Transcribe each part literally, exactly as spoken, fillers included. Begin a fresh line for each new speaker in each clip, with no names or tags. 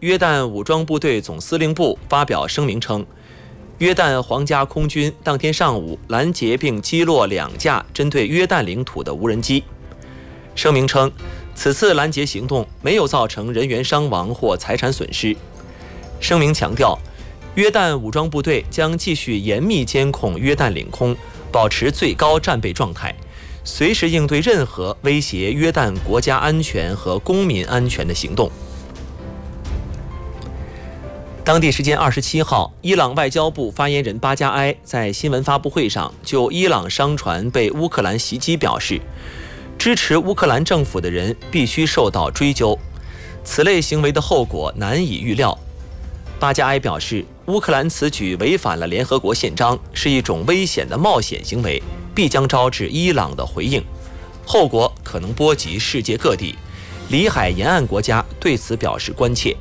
约旦武装部队总司令部发表声明称，约旦皇家空军当天上午拦截并击落两架针对约旦领土的无人机。声明称，此次拦截行动没有造成人员伤亡或财产损失。声明强调，约旦武装部队将继续严密监控约旦领空，保持最高战备状态，随时应对任何威胁约旦国家安全和公民安全的行动。当地时间二十七号，伊朗外交部发言人巴加埃在新闻发布会上就伊朗商船被乌克兰袭击表示，支持乌克兰政府的人必须受到追究，此类行为的后果难以预料。巴加埃表示，乌克兰此举违反了联合国宪章，是一种危险的冒险行为，必将招致伊朗的回应，后果可能波及世界各地。里海沿岸国家对此表示关切。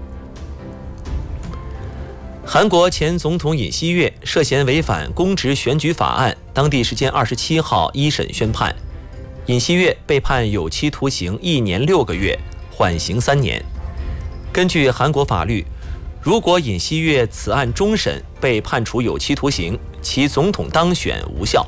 韩国前总统尹锡悦涉嫌违反公职选举法案，当地时间二十七号一审宣判，尹锡悦被判有期徒刑一年六个月，缓刑三年。根据韩国法律，如果尹锡悦此案终审被判处有期徒刑，其总统当选无效。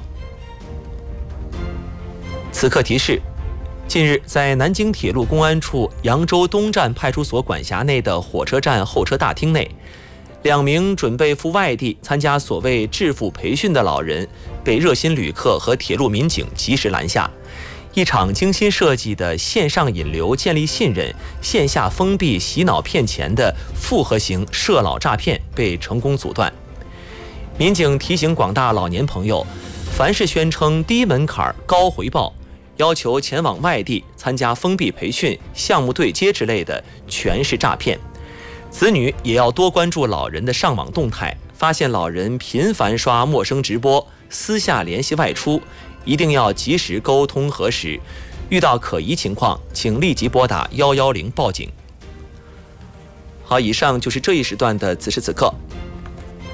此刻提示：近日，在南京铁路公安处扬州东站派出所管辖内的火车站候车大厅内，两名准备赴外地参加所谓致富培训的老人被热心旅客和铁路民警及时拦下。一场精心设计的线上引流、建立信任、线下封闭洗脑骗钱的复合型涉老诈骗被成功阻断。民警提醒广大老年朋友，凡是宣称低门槛、高回报，要求前往外地参加封闭培训、项目对接之类的，全是诈骗。子女也要多关注老人的上网动态，发现老人频繁刷陌生直播、私下联系外出，一定要及时沟通核实，遇到可疑情况，请立即拨打一一零报警。好，以上就是这一时段的此时此刻。